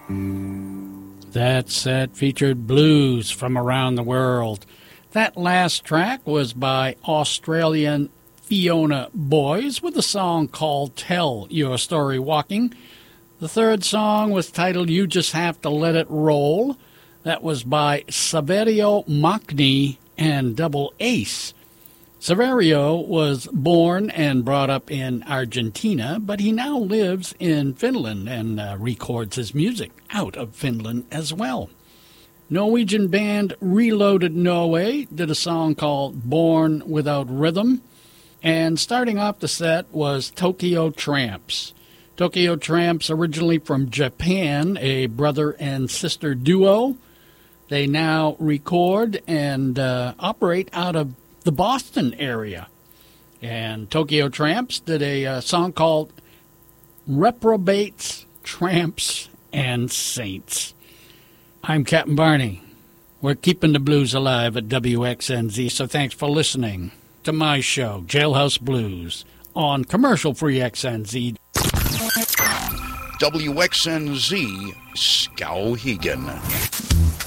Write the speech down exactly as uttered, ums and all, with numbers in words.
That set featured blues from around the world. That last track was by Australian Fiona Boys with a song called Tell Your Story Walking. The third song was titled You Just Have to Let It Roll. That was by Saverio Macni and Double Ace. Saverio was born and brought up in Argentina, but he now lives in Finland and uh, records his music out of Finland as well. Norwegian band Reloaded Norway did a song called Born Without Rhythm. And starting off the set was Tokyo Tramps. Tokyo Tramps, originally from Japan, a brother and sister duo. They now record and uh, operate out of the Boston area. And Tokyo Tramps did a uh, song called Reprobates, Tramps, and Saints. I'm Captain Barney. We're keeping the blues alive at W X N Z, so thanks for listening to my show, Jailhouse Blues, on commercial-free X N Z. W X N Z, Skowhegan.